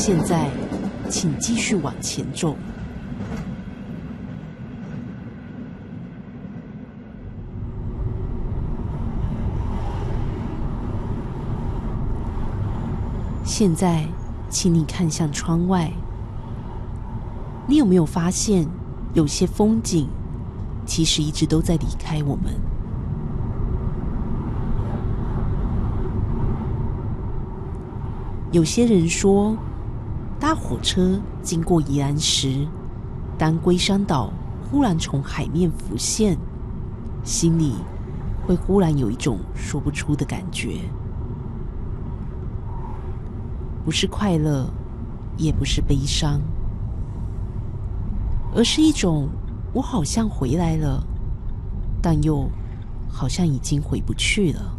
现在，请继续往前走。现在，请你看向窗外。你有没有发现，有些风景其实一直都在离开我们？有些人说，搭火车经过宜兰时，当龟山岛忽然从海面浮现，心里会忽然有一种说不出的感觉。不是快乐，也不是悲伤，而是一种我好像回来了，但又好像已经回不去了。